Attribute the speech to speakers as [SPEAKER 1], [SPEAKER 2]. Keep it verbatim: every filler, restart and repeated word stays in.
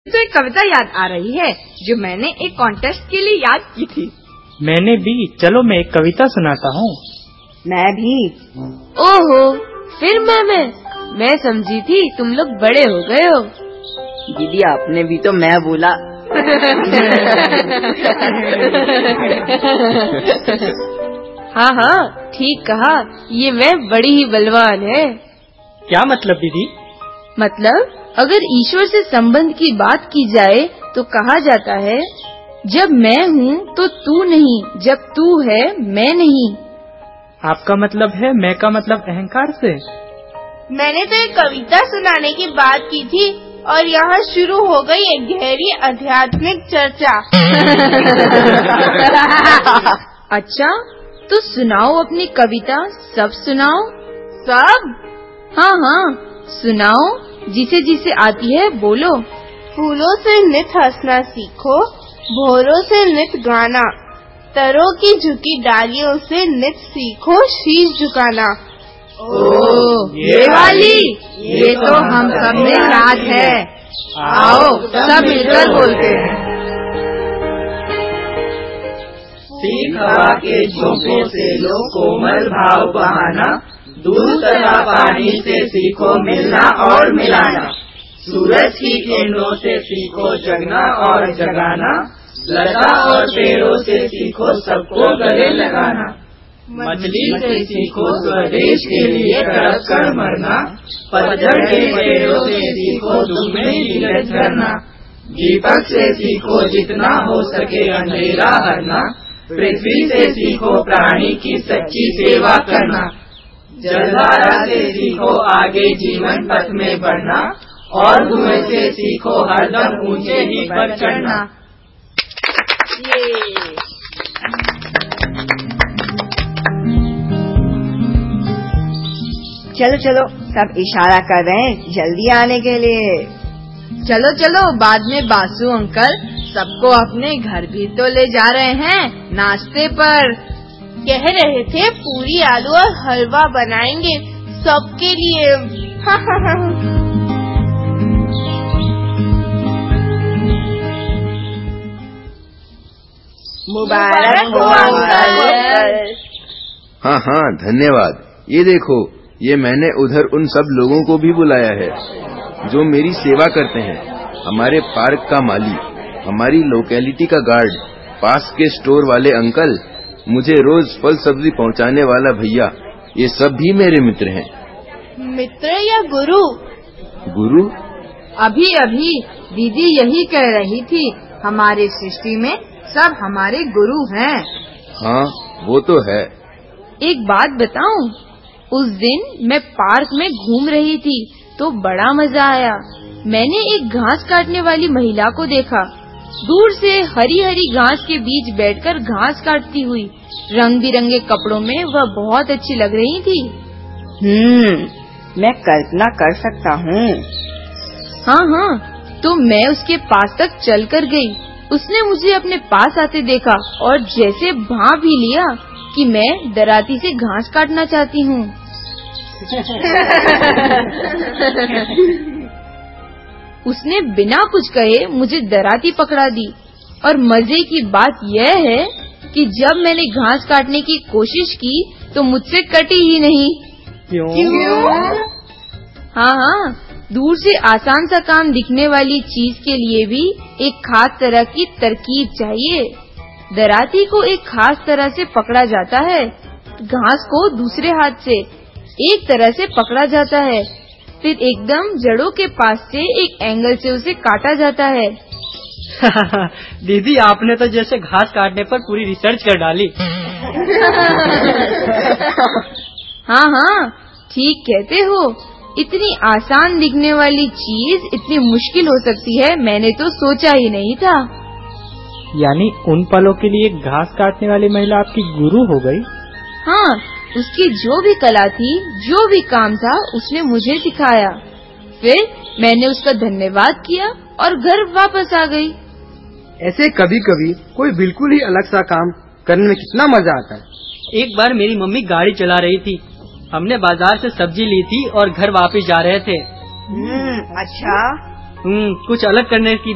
[SPEAKER 1] तो एक कविता याद आ रही है जो मैंने एक कॉन्टेस्ट के लिए याद की थी।
[SPEAKER 2] मैंने भी। चलो मैं एक कविता सुनाता हूँ।
[SPEAKER 3] मैं भी।
[SPEAKER 4] ओहो, फिर मैं मैं मैं समझी थी तुम लोग बड़े हो गए हो।
[SPEAKER 3] दीदी आपने भी तो मैं बोला।
[SPEAKER 4] हाँ हाँ ठीक कहा, ये मैं बड़ी ही बलवान है।
[SPEAKER 2] क्या मतलब दीदी?
[SPEAKER 4] मतलब अगर ईश्वर से संबंध की बात की जाए तो कहा जाता है, जब मैं हूँ तो तू नहीं, जब तू है मैं नहीं।
[SPEAKER 2] आपका मतलब है मैं का मतलब अहंकार से?
[SPEAKER 5] मैंने तो एक कविता सुनाने की बात की थी और यहाँ शुरू हो गई एक गहरी आध्यात्मिक चर्चा।
[SPEAKER 4] अच्छा तो सुनाओ अपनी कविता, सब सुनाओ।
[SPEAKER 5] सब?
[SPEAKER 4] हाँ हाँ सुनाओ, जिसे जिसे आती है बोलो।
[SPEAKER 5] फूलों से नित हंसना सीखो, भौरों से नित गाना, तरों की झुकी डालियों से नित सीखो शीश झुकाना।
[SPEAKER 1] ओह ये वाली, ये तो हम सब में याद है। आओ सब मिलकर बोलते हैं।
[SPEAKER 6] सीख हवा के झोंकों से लो कोमल भाव बहाना, दूध तथा पानी से सीखो मिलना और मिलाना, सूरज की किरणों से सीखो जगना और जगाना, लता और पेड़ों से सीखो सबको गले लगाना, मछली से सीखो स्वदेश के लिए तड़प कर मरना, पतझड़ के पेड़ों से सीखो दुख में धीरज धरना, दीपक से सीखो जितना हो सके अंधेरा हरना, पृथ्वी से सीखो प्राणी की सच्ची सेवा करना, जलधारा से सीखो आगे जीवन पथ में बढ़ना, और धुएं से सीखो हरदम ऊंचे ही पर चढ़ना।
[SPEAKER 3] चलो चलो सब इशारा कर रहे हैं जल्दी आने के लिए।
[SPEAKER 1] चलो चलो, बाद में बासु अंकल सबको अपने घर भी तो ले जा रहे हैं नाश्ते पर।
[SPEAKER 5] कह रहे थे पूरी आलू और हलवा बनाएंगे सबके लिए।
[SPEAKER 3] मुबारक हो अंकल।
[SPEAKER 7] हाँ हाँ धन्यवाद। ये देखो, ये मैंने उधर उन सब लोगों को भी बुलाया है जो मेरी सेवा करते हैं। हमारे पार्क का माली, हमारी लोकेलिटी का गार्ड, पास के स्टोर वाले अंकल, मुझे रोज फल सब्जी पहुंचाने वाला भैया, ये सब भी मेरे मित्र हैं।
[SPEAKER 5] मित्र या गुरु?
[SPEAKER 7] गुरु?
[SPEAKER 1] अभी अभी दीदी यही कह रही थी, हमारी सृष्टि में सब हमारे गुरु हैं।
[SPEAKER 7] हाँ वो तो है।
[SPEAKER 4] एक बात बताऊं, उस दिन मैं पार्क में घूम रही थी तो बड़ा मजा आया। मैंने एक घास काटने वाली महिला को देखा। दूर से हरी हरी घास के बीच बैठकर घास काटती हुई, रंग बिरंगे कपड़ों में वह बहुत अच्छी लग रही थी।
[SPEAKER 3] हम्म मैं कल्पना कर सकता हूँ।
[SPEAKER 4] हाँ हाँ तो मैं उसके पास तक चल कर गई। उसने मुझे अपने पास आते देखा और जैसे भांप भी लिया कि मैं दराती से घास काटना चाहती हूँ। उसने बिना कुछ कहे मुझे दराती पकड़ा दी, और मजे की बात यह है कि जब मैंने घास काटने की कोशिश की तो मुझसे कटी ही नहीं।
[SPEAKER 2] क्यों?
[SPEAKER 5] क्यों?
[SPEAKER 4] हाँ हाँ दूर से आसान सा काम दिखने वाली चीज के लिए भी एक खास तरह की तरकीब चाहिए। दराती को एक खास तरह से पकड़ा जाता है, घास को दूसरे हाथ से एक तरह से पकड़ा जाता है, फिर एकदम जड़ों के पास से एक एंगल से उसे काटा जाता है।
[SPEAKER 2] दीदी आपने तो जैसे घास काटने पर पूरी रिसर्च कर डाली।
[SPEAKER 4] हाँ हाँ ठीक कहते हो, इतनी आसान दिखने वाली चीज इतनी मुश्किल हो सकती है, मैंने तो सोचा ही नहीं था।
[SPEAKER 2] यानी उन पलों के लिए घास काटने वाली महिला आपकी गुरु हो गई?
[SPEAKER 4] हाँ, उसकी जो भी कला थी, जो भी काम था, उसने मुझे सिखाया। फिर मैंने उसका धन्यवाद किया और घर वापस आ गई।
[SPEAKER 8] ऐसे कभी कभी कोई बिल्कुल ही अलग सा काम करने में कितना मजा आता है।
[SPEAKER 2] एक बार मेरी मम्मी गाड़ी चला रही थी, हमने बाजार से सब्जी ली थी और घर वापस जा रहे थे।
[SPEAKER 3] हम्म अच्छा।
[SPEAKER 2] हम्म कुछ अलग करने की